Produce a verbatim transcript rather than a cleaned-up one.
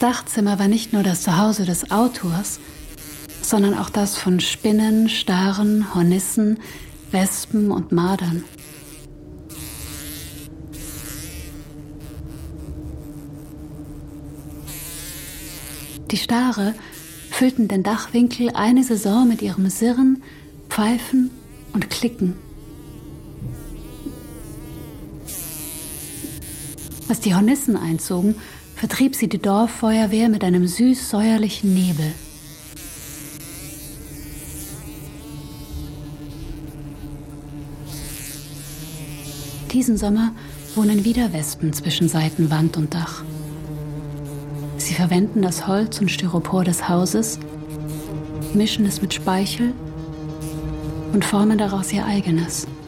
Dachzimmer war nicht nur das Zuhause des Autors, sondern auch das von Spinnen, Staren, Hornissen, Wespen und Mardern. Die Stare füllten den Dachwinkel eine Saison mit ihrem Sirren, Pfeifen und Klicken. Als die Hornissen einzogen, vertrieb sie die Dorffeuerwehr mit einem süß-säuerlichen Nebel. Diesen Sommer wohnen wieder Wespen zwischen Seitenwand und Dach. Sie verwenden das Holz und Styropor des Hauses, mischen es mit Speichel und formen daraus ihr eigenes.